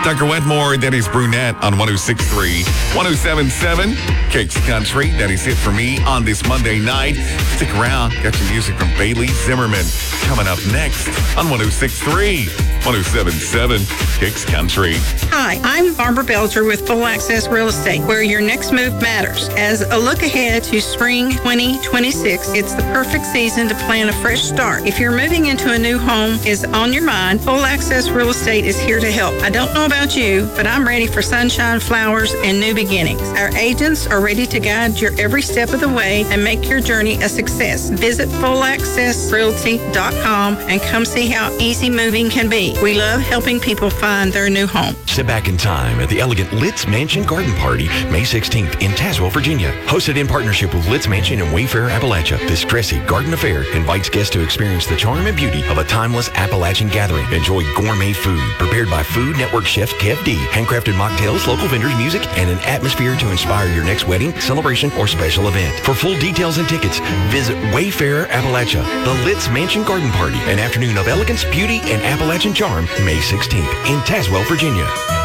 Tucker Wetmore, that is Brunette on 106.3. 107.7, Kicks Country. That is it for me on this Monday night. Stick around. Got some music from Bailey Zimmerman coming up next on 106.3. 107.7, Kicks Country. Hi, I'm Barbara Belger with Full Access Real Estate, where your next move matters. As a look ahead to spring 2026, it's the perfect season to plan a fresh start. If you're moving into a new home is on your mind, Full Access Real Estate is here to help. I don't know about you, but I'm ready for sunshine, flowers, and new beginnings. Our agents are ready to guide your every step of the way and make your journey a success. Visit fullaccessrealty.com and come see how easy moving can be. We love helping people find their new home. Sit back in time at the elegant Litz Mansion Garden Party, May 16th in Tazewell, Virginia. Hosted in partnership with Litz Mansion and Wayfarer Appalachia, this dressy garden affair invites guests to experience the charm and beauty of a timeless Appalachian gathering. Enjoy gourmet food prepared by Food Network chef Kev D, handcrafted mocktails, local vendors, music, and an atmosphere to inspire your next wedding, celebration, or special event. For full details and tickets, visit Wayfarer Appalachia, the Litz Mansion Garden Party, an afternoon of elegance, beauty, and Appalachian charm, May 16th in Tazewell, Virginia.